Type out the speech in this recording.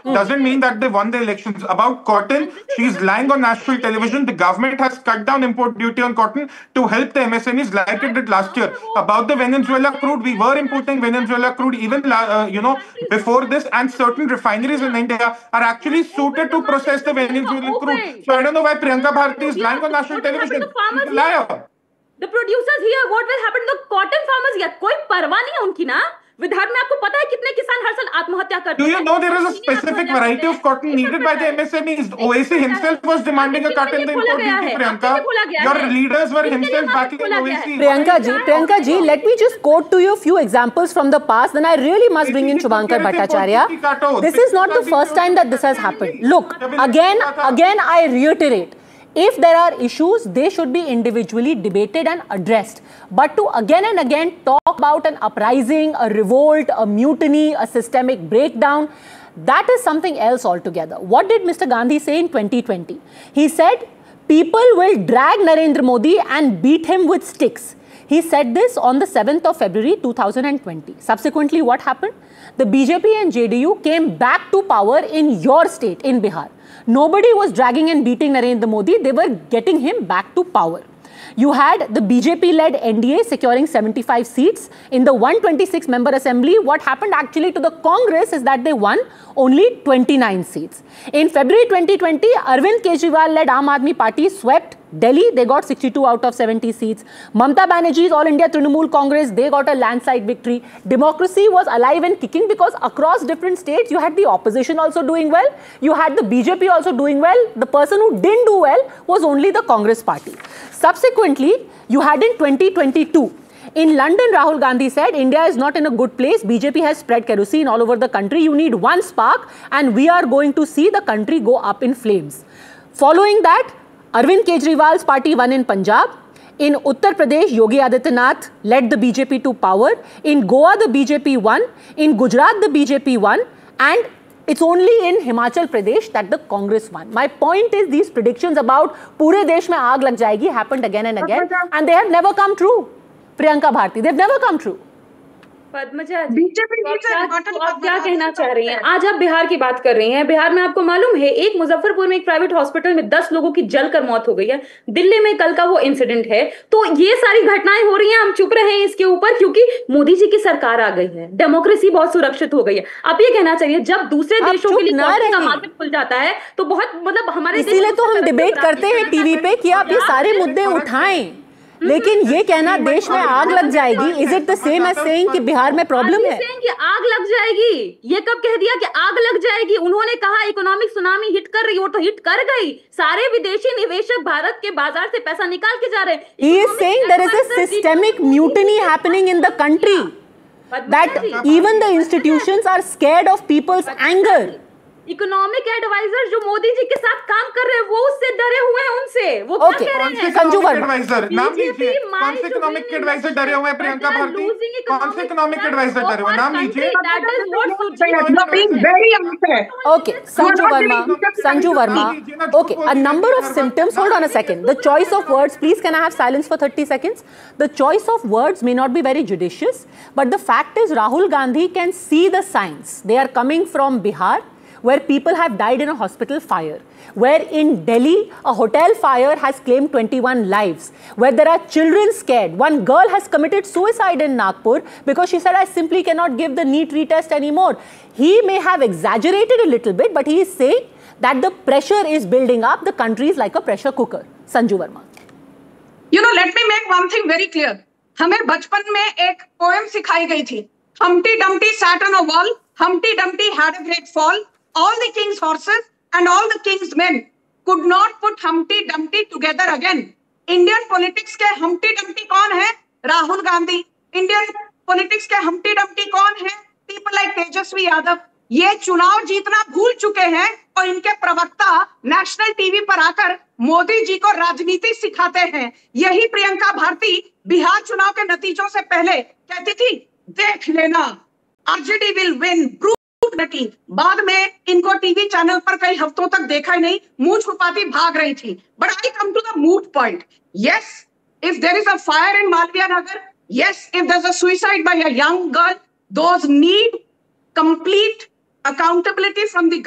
doesn't mean that they won the elections. About cotton, she's lying on national television. The government has cut down import duty on cotton to help the MSMEs like it did last year. About the Venezuela crude, we were importing Venezuela crude even before this, and certain refineries in India are actually suited to process the Venezuelan crude. So I don't know why Priyanka Bharti is lying on national television. She's a liar. The producers here, what will happen to the cotton farmers here? कोई परवाह नहीं है उनकी ना. विदर्भ में आपको पता है कितने किसान हर साल आत्महत्या करते हैं? Do you know there is a specific variety of cotton needed by the MSMEs? OAC himself was demanding a cut in the import duty, Priyanka. Your leaders were himself backing OAC. Priyanka ji, let me just quote to you a few examples from the past. Then I really must bring in Shubhankar Bhattacharya. This is not the first time that this has happened. Look, again, I reiterate. If there are issues, they should be individually debated and addressed. But to again and again talk about an uprising, a revolt, a mutiny, a systemic breakdown, that is something else altogether. What did Mr. Gandhi say in 2020? He said, people will drag Narendra Modi and beat him with sticks. He said this on the 7th of February 2020. Subsequently, what happened? The BJP and JDU came back to power in your state, in Bihar. Nobody was dragging and beating Narendra Modi. They were getting him back to power. You had the BJP-led NDA securing 75 seats in the 126-member assembly. What happened actually to the Congress is that they won only 29 seats. In February 2020, Arvind Kejriwal-led Aam Aadmi Party swept Delhi. They got 62 out of 70 seats. Mamata Banerjee's All India Trinamool Congress, they got a landslide victory. Democracy was alive and kicking because across different states, you had the opposition also doing well. You had the BJP also doing well. The person who didn't do well was only the Congress party. Subsequently, you had in 2022, in London, Rahul Gandhi said, India is not in a good place. BJP has spread kerosene all over the country. You need one spark and we are going to see the country go up in flames. Following that, Arvind Kejriwal's party won in Punjab. In Uttar Pradesh, Yogi Adityanath led the BJP to power. In Goa, the BJP won. In Gujarat, the BJP won. And it's only in Himachal Pradesh that the Congress won. My point is these predictions about Pure Desh mein aag lag jayegi happened again and again. And they have never come true. Priyanka Bharti, they've never come true. Padmaja जी, आप क्या कहना चाह रही हैं? आज आप बिहार की बात कर रही हैं. बिहार में आपको मालूम है एक मुजफ्फरपुर में एक प्राइवेट हॉस्पिटल में 10 लोगों की जलकर मौत हो गई है. दिल्ली में कल का वो इंसिडेंट है. तो ये सारी घटनाएं हो रही हैं, हम चुप रहे हैं इसके ऊपर क्योंकि मोदी जी की सरकार आ गई है, डेमोक्रेसी बहुत सुरक्षित हो गई है. आप ये कहना चाहिए जब दूसरे देशों के लिए मार्केट खुल जाता है तो बहुत मतलब हमारे, इसीलिए तो हम डिबेट करते हैं टीवी पे कि आप ये सारे मुद्दे उठाएं. लेकिन ये कहना देश में आग लग जाएगी, is it the same as saying कि बिहार में प्रॉब्लम है? कि आग लग जाएगी, ये कब कह दिया कि आग लग जाएगी? उन्होंने कहा इकोनॉमिक सुनामी हिट कर रही है, वो तो हिट कर गई. सारे विदेशी निवेशक भारत के बाजार से पैसा निकाल के जा रहे हैं. He is saying there is a systemic mutiny happening in the country, that even the institutions are scared of people's anger. Economic adviser जो मोदी जी के साथ काम कर रहे हैं वो उससे डरे हुए हैं. उनसे वो क्या कह रहे हैं? संजू वर्मा नाम लीजिए. कौन से इकोनॉमिक एडवाइजर डरे हुए हैं? प्रियंका भारती, कौन से इकोनॉमिक एडवाइजर डरे हुए हैं? नाम लीजिए. Okay, Sanju Verma. Okay, a number of symptoms. Hold on a second. The choice of words, please can I have silence for 30 seconds? The choice of words may not be very judicious, but the fact is Rahul Gandhi can see the signs. They are coming from Bihar, where people have died in a hospital fire, where in Delhi, a hotel fire has claimed 21 lives, where there are children scared. One girl has committed suicide in Nagpur because she said, I simply cannot give the NEET retest anymore. He may have exaggerated a little bit, but he is saying that the pressure is building up. The country is like a pressure cooker. Sanju Verma. You know, let me make one thing very clear. हमें बचपन में एक poem सिखाई गई थी. Humpty Dumpty sat on a wall. Humpty Dumpty had a great fall. All the king's horses and all the king's men could not put Humpty Dumpty together again. Indian politics के Humpty Dumpty कौन है? Rahul Gandhi. Indian politics के Humpty Dumpty कौन है? People like Tejashwi Yadav. ये चुनाव जीतना भूल चुके हैं और इनके प्रवक्ता नेशनल टीवी पर आकर मोदी जी को राजनीति सिखाते हैं. यही प्रियंका भारती बिहार चुनाव के नतीजों से पहले कहती थी, देख लेना आरजेडी विल विन. बाद में इनको टीवी चैनल पर कई हफ्तों तक देखा ही नहीं, मुंह छुपाती भाग रही थी. But I come to the moot point. Yes, if there is a fire in Malviya Nagar, yes, if there is a suicide bye a young girl, those need complete accountability from the